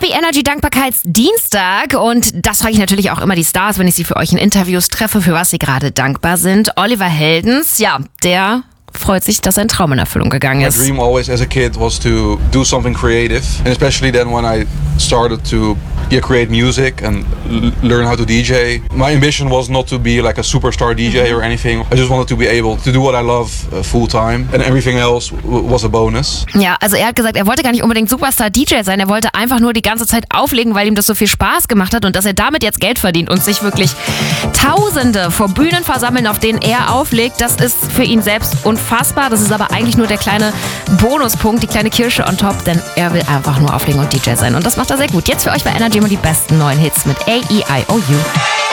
Happy Energy Dankbarkeitsdienstag und das frage ich natürlich auch immer die Stars, wenn ich sie für euch in Interviews treffe, für was sie gerade dankbar sind. Oliver Heldens, ja, der freut sich, dass sein Traum in Erfüllung gegangen ist. My dream always as a kid was to do something creative, and especially then when I started to create music and learn how to DJ. My ambition was not to be like a superstar DJ or anything. I just wanted to be able to do what I love full time, and everything else was a bonus. Ja, also er hat gesagt, er wollte gar nicht unbedingt Superstar-DJ sein, er wollte einfach nur die ganze Zeit auflegen, weil ihm das so viel Spaß gemacht hat und dass er damit jetzt Geld verdient und sich wirklich Tausende vor Bühnen versammeln, auf denen er auflegt, das ist für ihn selbst unfassbar. Das ist aber eigentlich nur der kleine Bonuspunkt, die kleine Kirsche on top, denn er will einfach nur auflegen und DJ sein und das macht er sehr gut. Jetzt für euch bei Energy immer die besten neuen Hits mit A-E-I-O-U.